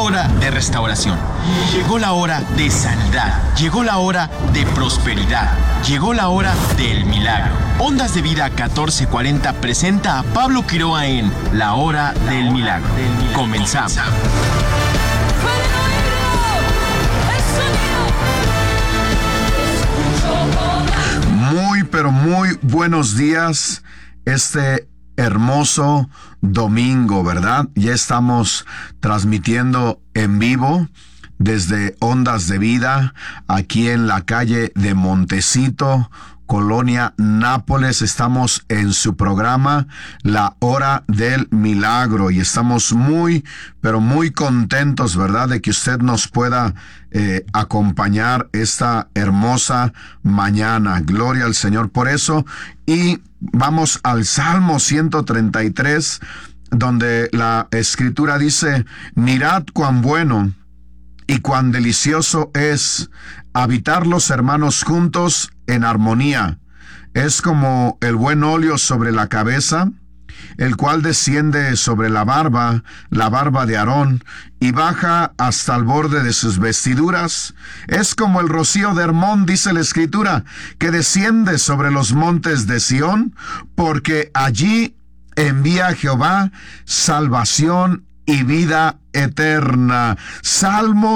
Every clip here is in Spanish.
hora de restauración. Llegó la hora de sanidad. Llegó la hora de prosperidad. Llegó la hora del milagro. Ondas de Vida 1440 presenta a Pablo Quiroa en La Hora del Milagro. Comenzamos. Pero muy buenos días, este hermoso domingo, ¿verdad? Ya estamos transmitiendo en vivo desde Ondas de Vida, aquí en la calle de Montecito, Colonia Nápoles. Estamos en su programa La Hora del Milagro y estamos muy, pero muy contentos, ¿verdad?, de que usted nos pueda acompañar esta hermosa mañana. Gloria al Señor por eso. Y vamos al Salmo 133, donde la Escritura dice: mirad cuán bueno y cuán delicioso es habitar los hermanos juntos en armonía. Es como el buen óleo sobre la cabeza, el cual desciende sobre la barba de Aarón, y baja hasta el borde de sus vestiduras. Es como el rocío de Hermón, dice la Escritura, que desciende sobre los montes de Sión, porque allí envía Jehová salvación y vida eterna. Salmo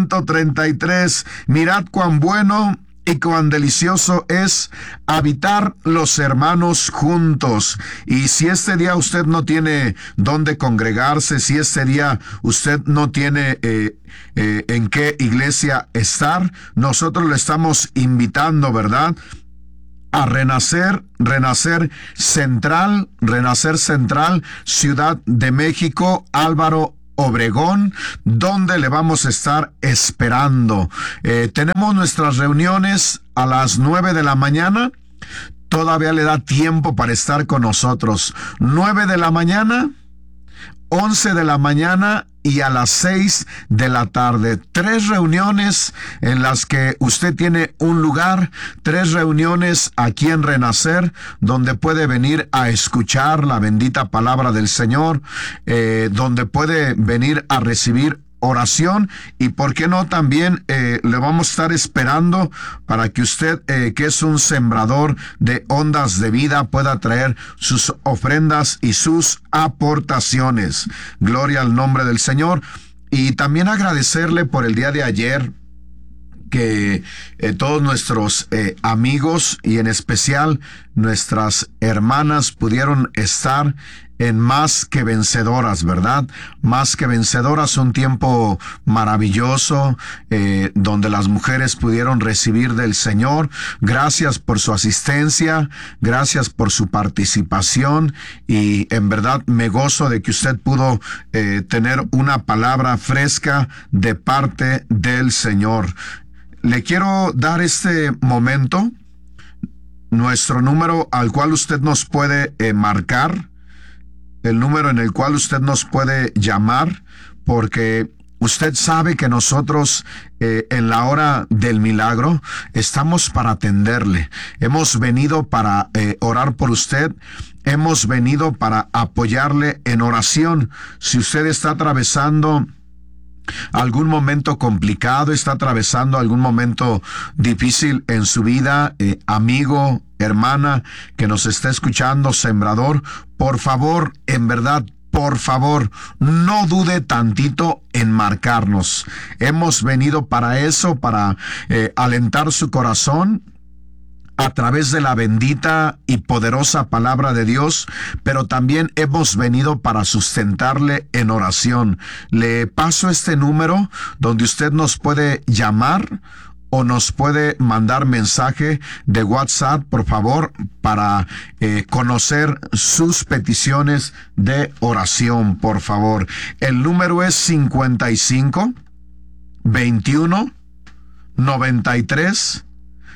133. Mirad cuán bueno y cuán delicioso es habitar los hermanos juntos. Y si este día usted no tiene dónde congregarse, si este día usted no tiene en qué iglesia estar, nosotros le estamos invitando, ¿verdad?, a Renacer Central, Ciudad de México, Álvaro Obregón, donde le vamos a estar esperando. Tenemos nuestras reuniones a las 9 de la mañana. Todavía le da tiempo para estar con nosotros. 9 de la mañana, 11 de la mañana y a las 6 de la tarde. 3 reuniones en las que usted tiene un lugar, 3 reuniones aquí en Renacer, donde puede venir a escuchar la bendita palabra del Señor, donde puede venir a recibir oración, y por qué no también le vamos a estar esperando para que usted, que es un sembrador de Ondas de Vida, pueda traer sus ofrendas y sus aportaciones. Gloria al nombre del Señor. Y también agradecerle por el día de ayer, que todos nuestros amigos y en especial nuestras hermanas pudieron estar en Más que Vencedoras, ¿verdad? Más que Vencedoras, un tiempo maravilloso, donde las mujeres pudieron recibir del Señor. Gracias por su asistencia, gracias por su participación, y en verdad me gozo de que usted pudo tener una palabra fresca de parte del Señor. Le quiero dar este momento nuestro número al cual usted nos puede marcar, el número en el cual usted nos puede llamar, porque usted sabe que nosotros en la hora del milagro estamos para atenderle. Hemos venido para orar por usted. Hemos venido para apoyarle en oración. Si usted está atravesando algún momento complicado, está atravesando algún momento difícil en su vida, amigo, hermana que nos está escuchando, sembrador, por favor, en verdad, por favor, no dude tantito en marcarnos. Hemos venido para eso, para alentar su corazón a través de la bendita y poderosa palabra de Dios, pero también hemos venido para sustentarle en oración. Le paso este número donde usted nos puede llamar o nos puede mandar mensaje de WhatsApp, por favor, para conocer sus peticiones de oración, por favor. El número es 55 21 93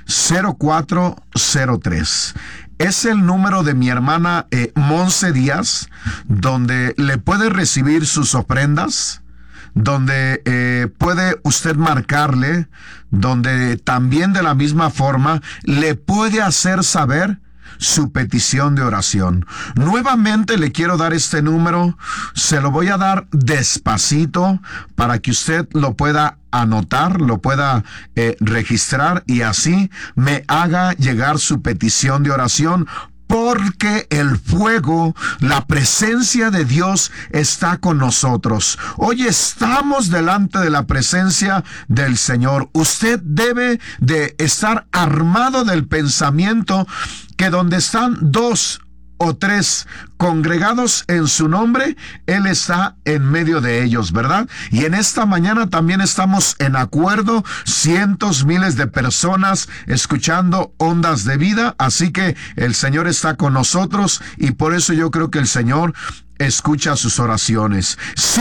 0403. Es el número de mi hermana Monse Díaz, donde le puede recibir sus ofrendas, donde puede usted marcarle, donde también de la misma forma le puede hacer saber su petición de oración. Nuevamente le quiero dar este número, se lo voy a dar despacito para que usted lo pueda anotar, lo pueda registrar y así me haga llegar su petición de oración. Porque el fuego, la presencia de Dios está con nosotros. Hoy estamos delante de la presencia del Señor. Usted debe de estar armado del pensamiento que donde están dos o tres congregados en su nombre, Él está en medio de ellos, ¿verdad? Y en esta mañana también estamos en acuerdo, cientos, miles de personas escuchando Ondas de Vida, así que el Señor está con nosotros y por eso yo creo que el Señor escucha sus oraciones.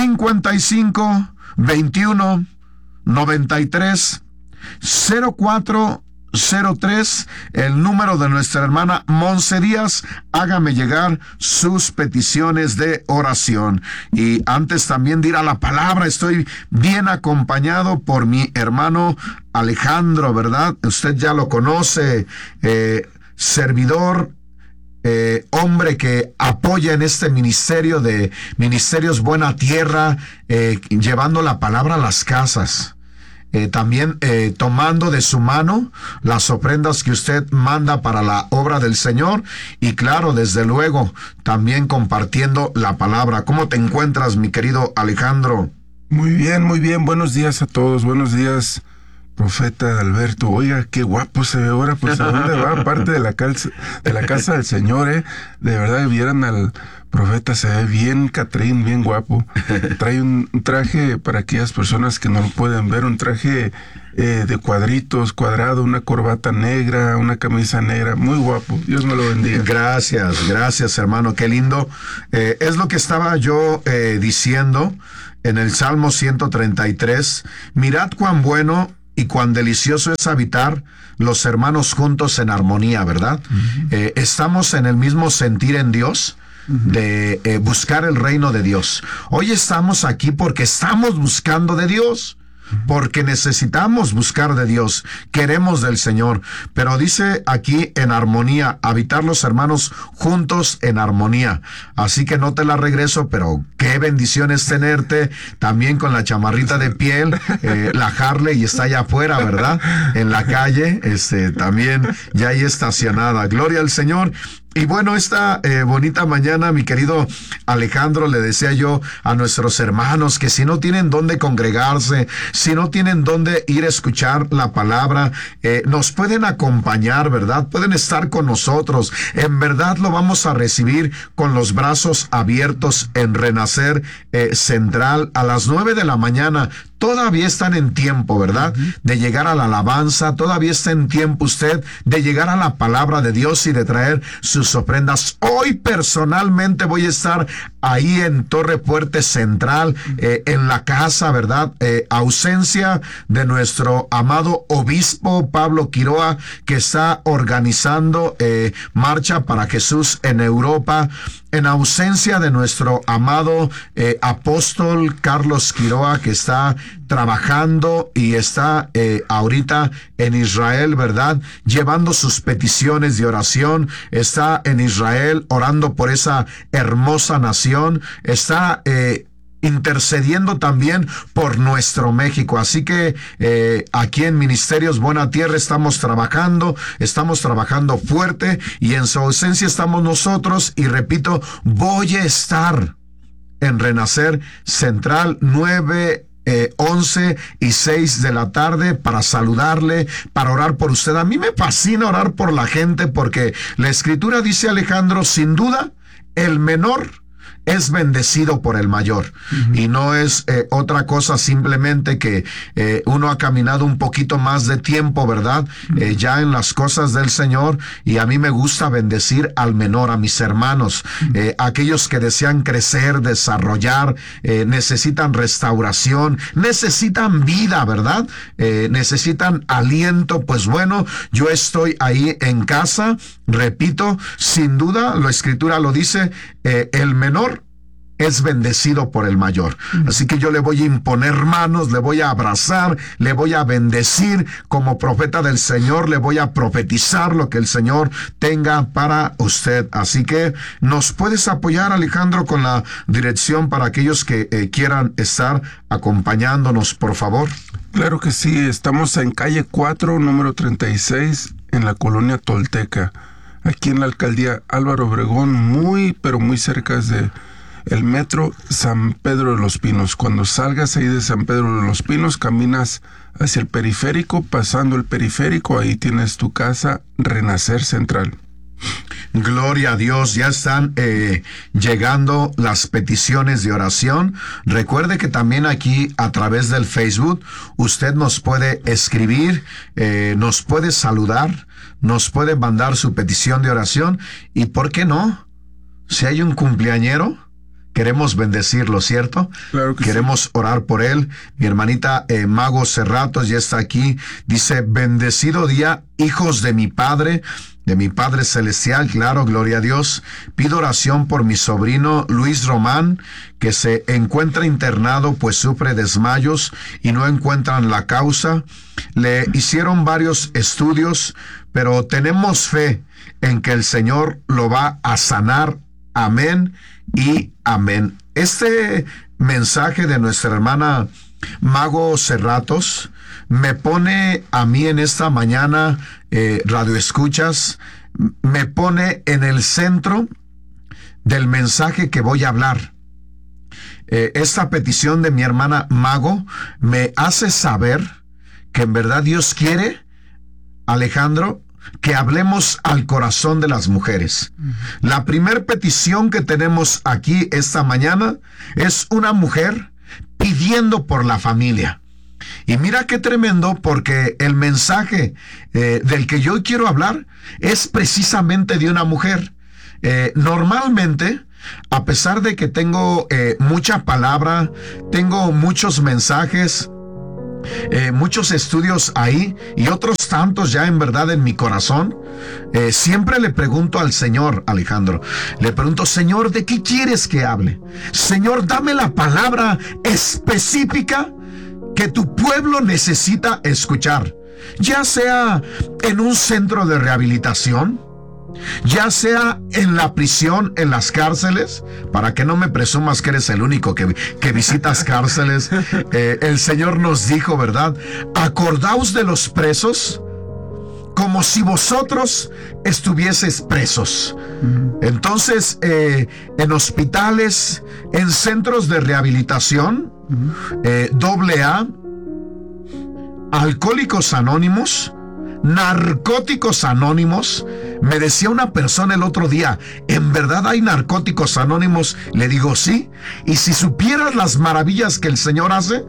55 21 93 04 03, el número de nuestra hermana Monse Díaz. Hágame llegar sus peticiones de oración. Y antes también de ir a la palabra, estoy bien acompañado por mi hermano Alejandro, ¿verdad? Usted ya lo conoce, servidor, hombre que apoya en este ministerio de Ministerios Buena Tierra, llevando la palabra a las casas. También tomando de su mano las ofrendas que usted manda para la obra del Señor y claro, desde luego, también compartiendo la palabra. ¿Cómo te encuentras, mi querido Alejandro? Muy bien, muy bien. Buenos días a todos. Buenos días, profeta Alberto. Oiga, qué guapo se ve ahora. Pues a dónde va, aparte de la casa del Señor, de verdad, vieran al profeta, se ve bien Catrín, bien guapo. Trae un traje para aquellas personas que no lo pueden ver, un traje de cuadritos, cuadrado, una corbata negra, una camisa negra, muy guapo. Dios me lo bendiga. Gracias, hermano, qué lindo. Es lo que estaba yo diciendo en el Salmo 133. Mirad cuán bueno y cuán delicioso es habitar los hermanos juntos en armonía, ¿verdad? Estamos en el mismo sentir en Dios, de buscar el reino de Dios. Hoy estamos aquí porque estamos buscando de Dios, porque necesitamos buscar de Dios, queremos del Señor, pero dice aquí en armonía, habitar los hermanos juntos en armonía. Así que no te la regreso, pero qué bendición es tenerte también con la chamarrita de piel, la Harley, y está allá afuera, ¿verdad? En la calle, también ya ahí estacionada. Gloria al Señor. Y bueno, esta bonita mañana, mi querido Alejandro, le decía yo a nuestros hermanos que si no tienen dónde congregarse, si no tienen dónde ir a escuchar la palabra, nos pueden acompañar, ¿verdad? Pueden estar con nosotros. En verdad lo vamos a recibir con los brazos abiertos en Renacer Central a las 9 de la mañana. Todavía están en tiempo, ¿verdad? De llegar a la alabanza, todavía está en tiempo usted de llegar a la palabra de Dios y de traer sus ofrendas. Hoy personalmente voy a estar ahí en Torre Fuerte Central, en la casa, ¿verdad? Ausencia de nuestro amado obispo Pablo Quiroa, que está organizando Marcha para Jesús en Europa. En ausencia de nuestro amado apóstol Carlos Quiroa, que está trabajando y está ahorita en Israel, ¿verdad? Llevando sus peticiones de oración. Está en Israel orando por esa hermosa nación. Está intercediendo también por nuestro México. Así que aquí en Ministerios Buena Tierra estamos trabajando fuerte, y en su ausencia estamos nosotros, y repito, voy a estar en Renacer Central 9, 11 y 6 de la tarde para saludarle, para orar por usted. A mí me fascina orar por la gente, porque la Escritura dice, Alejandro, sin duda, el menor es bendecido por el mayor. Y no es otra cosa, simplemente que uno ha caminado un poquito más de tiempo, ¿verdad? Ya en las cosas del Señor, y a mí me gusta bendecir al menor, a mis hermanos, aquellos que desean crecer, desarrollar, necesitan restauración, necesitan vida, ¿verdad? Necesitan aliento. Pues bueno, yo estoy ahí en casa, repito, sin duda, la Escritura lo dice, el menor es bendecido por el mayor. Así que yo le voy a imponer manos, le voy a abrazar, le voy a bendecir como profeta del Señor, le voy a profetizar lo que el Señor tenga para usted. Así que nos puedes apoyar, Alejandro, con la dirección para aquellos que quieran estar acompañándonos, por favor. Claro que sí, estamos en calle 4, número 36, en la colonia Tolteca, aquí en la alcaldía Álvaro Obregón, muy, pero muy cerca de el metro San Pedro de los Pinos. Cuando salgas ahí de San Pedro de los Pinos, caminas hacia el periférico, pasando el periférico, ahí tienes tu casa Renacer Central. Gloria a Dios, ya están llegando las peticiones de oración. Recuerde que también aquí a través del Facebook usted nos puede escribir, nos puede saludar, nos puede mandar su petición de oración y ¿por qué no? Si hay un cumpleañero, queremos bendecirlo, ¿cierto? Claro que queremos orar por él. Mi hermanita Mago Cerratos ya está aquí. Dice, bendecido día, hijos de mi Padre Celestial. Claro, gloria a Dios. Pido oración por mi sobrino Luis Román, que se encuentra internado pues sufre desmayos y no encuentran la causa. Le hicieron varios estudios, pero tenemos fe en que el Señor lo va a sanar. Amén y amén. Este mensaje de nuestra hermana Mago Cerratos me pone a mí en esta mañana, Radio Escuchas, me pone en el centro del mensaje que voy a hablar. Esta petición de mi hermana Mago me hace saber que en verdad Dios quiere, Alejandro, que hablemos al corazón de las mujeres. La primer petición que tenemos aquí esta mañana es una mujer pidiendo por la familia. Y mira qué tremendo, porque el mensaje del que yo quiero hablar es precisamente de una mujer. Normalmente, a pesar de que tengo mucha palabra, tengo muchos mensajes, muchos estudios ahí y otros tantos ya en verdad en mi corazón, siempre le pregunto al Señor, Alejandro, le pregunto, Señor, ¿de qué quieres que hable? Señor, dame la palabra específica que tu pueblo necesita escuchar, ya sea en un centro de rehabilitación, ya sea en la prisión, en las cárceles, para que no me presumas que eres el único que visitas cárceles. El Señor nos dijo, ¿verdad? Acordaos de los presos como si vosotros estuvieseis presos. Entonces, en hospitales, en centros de rehabilitación, AA, Alcohólicos Anónimos, Narcóticos Anónimos. Me decía una persona el otro día, ¿en verdad hay narcóticos anónimos? Le digo, sí. Y si supieras las maravillas que el Señor hace,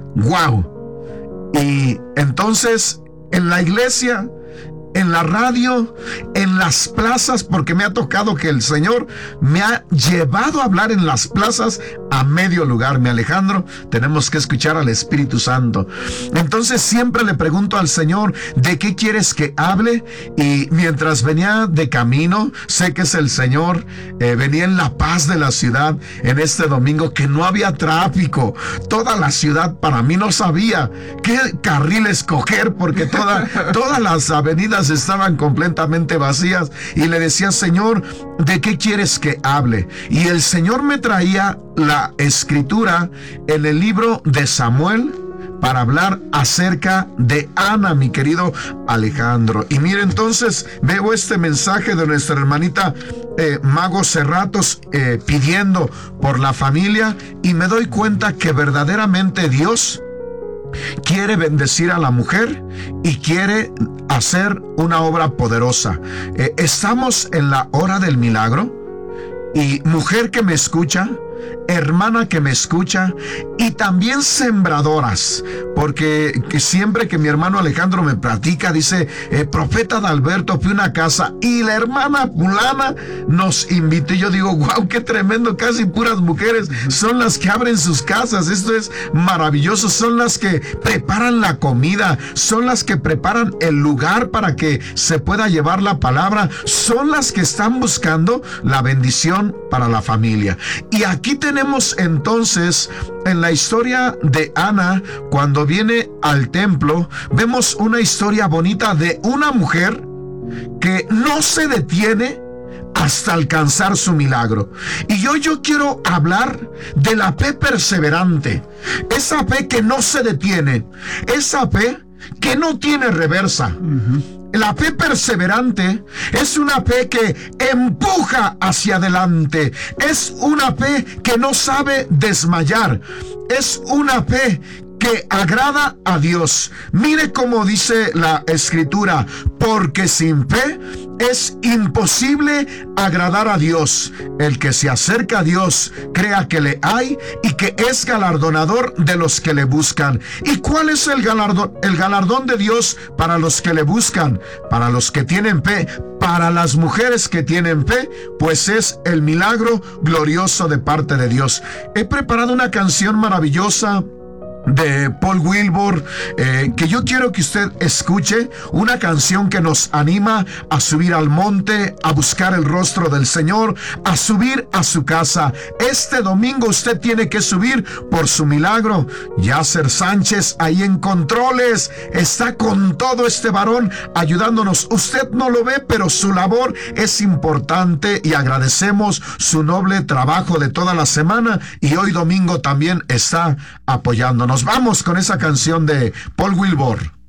¡wow! Y entonces, en la iglesia, en la radio, en las plazas, porque me ha tocado que el Señor me ha llevado a hablar en las plazas a medio lugar. Mi Alejandro, tenemos que escuchar al Espíritu Santo. Entonces siempre le pregunto al Señor, ¿de qué quieres que hable? Y mientras venía de camino, sé que es el Señor, venía en la paz de la ciudad en este domingo, que no había tráfico. Toda la ciudad para mí no sabía qué carril escoger, porque todas las avenidas estaban completamente vacías, y le decía, Señor, ¿de qué quieres que hable? Y el Señor me traía la escritura en el libro de Samuel para hablar acerca de Ana, mi querido Alejandro. Y mire, entonces veo este mensaje de nuestra hermanita Mago Cerratos pidiendo por la familia, y me doy cuenta que verdaderamente Dios quiere bendecir a la mujer y quiere hacer una obra poderosa. Estamos en la hora del milagro, y mujer que me escucha, hermana que me escucha, y también sembradoras, porque siempre que mi hermano Alejandro me platica, dice, profeta Adalberto, fui a una casa y la hermana fulana nos invitó. Y yo digo, wow, qué tremendo, casi puras mujeres son las que abren sus casas. Esto es maravilloso. Son las que preparan la comida, son las que preparan el lugar para que se pueda llevar la palabra, son las que están buscando la bendición para la familia. Y aquí tenemos tenemos entonces en la historia de Ana, cuando viene al templo, vemos una historia bonita de una mujer que no se detiene hasta alcanzar su milagro. Y yo quiero hablar de la fe perseverante, esa fe que no se detiene, esa fe que no tiene reversa. La fe perseverante es una fe que empuja hacia adelante, es una fe que no sabe desmayar, es una fe que agrada a Dios. Mire cómo dice la Escritura: porque sin fe es imposible agradar a Dios. El que se acerca a Dios, crea que le hay y que es galardonador de los que le buscan. ¿Y cuál es el galardón? El galardón de Dios para los que le buscan, para los que tienen fe, para las mujeres que tienen fe, pues es el milagro glorioso de parte de Dios. He preparado una canción maravillosa de Paul Wilbur, que yo quiero que usted escuche, una canción que nos anima a subir al monte, a buscar el rostro del Señor, a subir a su casa. Este domingo usted tiene que subir por su milagro. Yasser Sánchez, ahí en controles, está con todo este varón ayudándonos. Usted no lo ve, pero su labor es importante y agradecemos su noble trabajo de toda la semana, y hoy domingo también está apoyándonos. Nos vamos con esa canción de Paul Wilbur.